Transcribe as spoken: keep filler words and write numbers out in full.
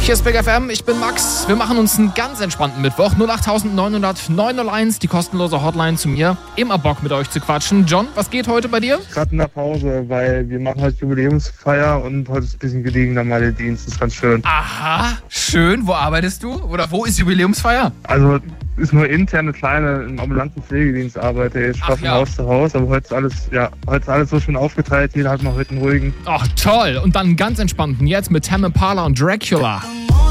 Hier ist Big F M, ich bin Max. Wir machen uns einen ganz entspannten Mittwoch. null acht neun null null neun null eins, die kostenlose Hotline zu mir. Immer Bock mit euch zu quatschen. John, was geht heute bei dir? Gerade in der Pause, weil wir machen heute Jubiläumsfeier und heute ist ein bisschen gediegener Meldedienst. Das ist ganz schön. Aha, schön. Wo arbeitest du? Oder wo ist Jubiläumsfeier? Also ist nur intern eine kleine, im ambulanten Pflegedienst arbeite. Ich schaffe von ja. Haus zu Haus, aber heute ist alles, ja, heute ist alles so schön aufgeteilt. Jeder hat mal heute einen ruhigen. Ach toll. Und dann einen ganz entspannten jetzt mit Tame Impala und Dracula.